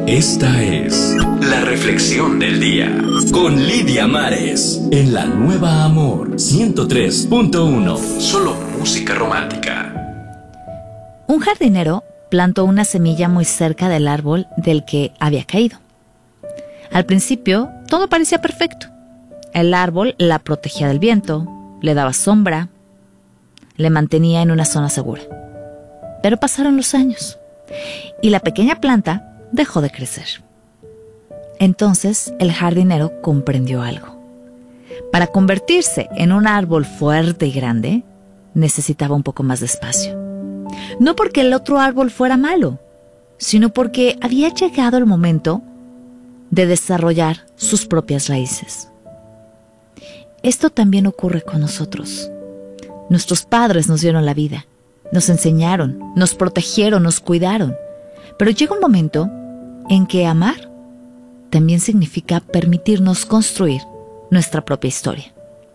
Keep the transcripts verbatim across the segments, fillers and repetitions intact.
Esta es la reflexión del día con Lidia Mares en la Nueva Amor ciento tres punto uno. Solo música romántica. Un jardinero plantó una semilla muy cerca del árbol del que había caído. Al principio, todo parecía perfecto. El árbol la protegía del viento, le daba sombra, le mantenía en una zona segura. Pero pasaron los años y la pequeña planta dejó de crecer. Entonces el jardinero comprendió algo. Para convertirse en un árbol fuerte y grande, necesitaba un poco más de espacio. No porque el otro árbol fuera malo, sino porque había llegado el momento de desarrollar sus propias raíces. Esto también ocurre con nosotros. Nuestros padres nos dieron la vida, nos enseñaron, nos protegieron, nos cuidaron. Pero llega un momento en que amar también significa permitirnos construir nuestra propia historia.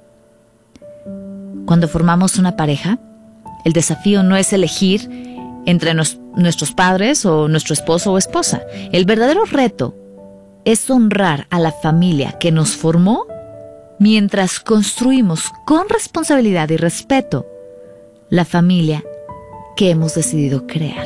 Cuando formamos una pareja, el desafío no es elegir entre nos, nuestros padres o nuestro esposo o esposa. El verdadero reto es honrar a la familia que nos formó mientras construimos con responsabilidad y respeto la familia que hemos decidido crear.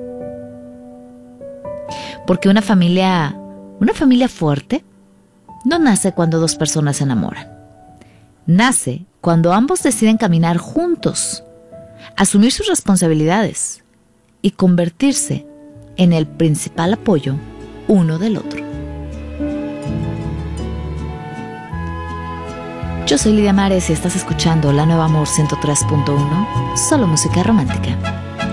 Porque una familia, una familia fuerte no nace cuando dos personas se enamoran. Nace cuando ambos deciden caminar juntos, asumir sus responsabilidades y convertirse en el principal apoyo uno del otro. Yo soy Lidia Mares y estás escuchando La Nueva Amor ciento tres punto uno, solo música romántica.